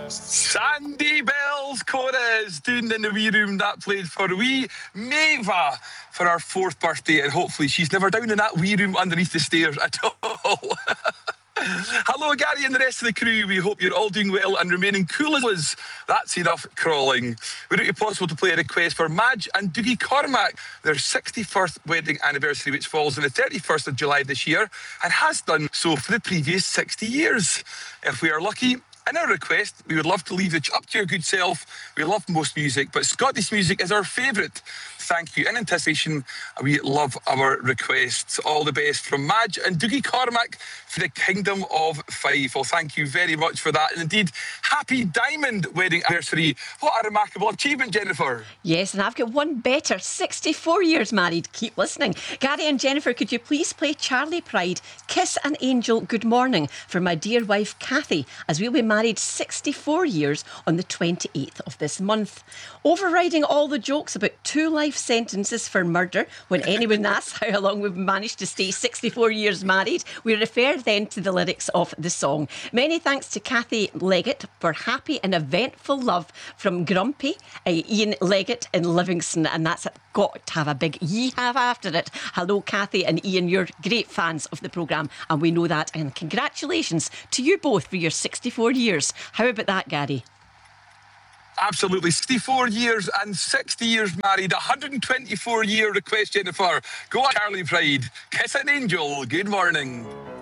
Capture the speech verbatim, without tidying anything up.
Sandy Bells Chorus doing in the wee room. That played for wee Maeva for our fourth birthday, and hopefully she's never down in that wee room underneath the stairs at all. Hello, Gary and the rest of the crew. We hope you're all doing well and remaining cool as was. That's enough crawling. Would it be possible to play a request for Madge and Dougie Cormack, their sixty-first wedding anniversary, which falls on the thirty-first of July this year and has done so for the previous sixty years? If we are lucky, in our request, we would love to leave it up to your good self. We love most music, but Scottish music is our favourite. Thank you. In anticipation, we love our requests. All the best from Madge and Dougie Cormack for the Kingdom of Fife. Well, thank you very much for that. And indeed, happy diamond wedding anniversary. What a remarkable achievement, Jennifer. Yes, and I've got one better. sixty-four years married. Keep listening. Gary and Jennifer, could you please play Charlie Pride, Kiss an Angel, Good Morning for my dear wife, Kathy, as we'll be married sixty-four years on the twenty-eighth of this month. Overriding all the jokes about two life sentences for murder when anyone asks how long we've managed to stay sixty-four years married, we refer then to the lyrics of the song. Many thanks to Kathy Leggett for happy and eventful love from Grumpy, uh, Ian Leggett in Livingston, and that's got to have a big ye have after it. Hello, Kathy and Ian, you're great fans of the programme, and we know that, and congratulations to you both for your sixty-four years. How about that, Gary? Absolutely. sixty-four years and sixty years married. one hundred twenty-four year request, Jennifer. Go on, Charlie Pride. Kiss an Angel. Good morning.